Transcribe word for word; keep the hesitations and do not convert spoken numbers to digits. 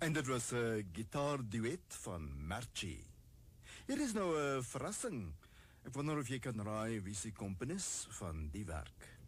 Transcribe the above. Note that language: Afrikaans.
En dit was 'n gitaarduet van Merci. Hier is nou 'n verrassing. Ek wonder of jy kan raai wie se komponis van die werk.